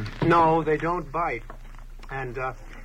No, they don't bite. And,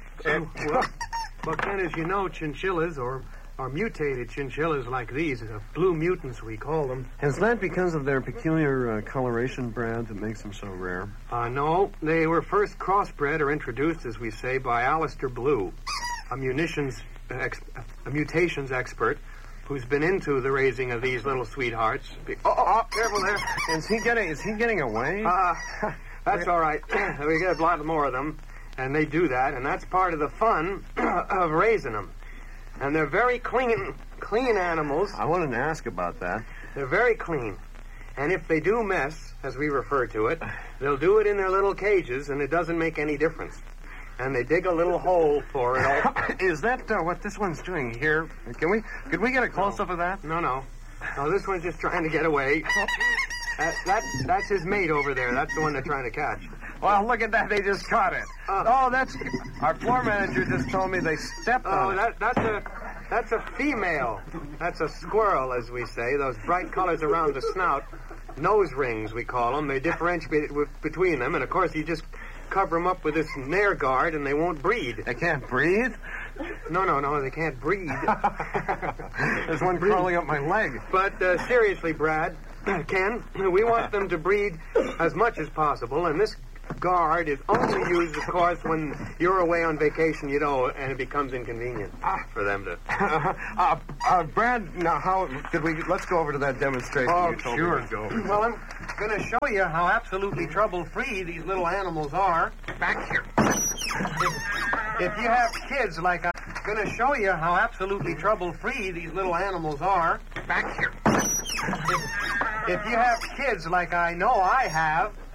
but then, as you know, chinchillas, or mutated chinchillas like these, blue mutants we call them. Is that because of their peculiar coloration, Brad, that makes them so rare? No, they were first crossbred or introduced, as we say, by Alistair Blue, a mutations expert who's been into the raising of these little sweethearts. Careful there. Is he getting away? That's all right. We get a lot more of them, and they do that, and that's part of the fun of raising them. And they're very clean animals. I wanted to ask about that. They're very clean. And if they do mess, as we refer to it, they'll do it in their little cages, and it doesn't make any difference. And they dig a little hole for it all. Is that what this one's doing here? Could we get a close-up of that? No, this one's just trying to get away. That's his mate over there. That's the one they're trying to catch. Well, look at that. They just caught it. That's... Our floor manager just told me they stepped on it. That's a female. That's a squirrel, as we say. Those bright colors around the snout. Nose rings, we call them. They differentiate between them. And, of course, you just cover them up with this Nair guard, and they won't breed. They can't breathe? No, they can't breed. There's one crawling up my leg. But seriously, Brad, Ken, we want them to breed as much as possible, and this guard is only used, of course, when you're away on vacation, and it becomes inconvenient for them to... Brad, now, let's go over to that demonstration you told me to go. Well, I'm going to show you how absolutely trouble-free these little animals are. Back here. If you have kids like I'm going to show you how absolutely trouble-free these little animals are. Back here. If you have kids like I know I have,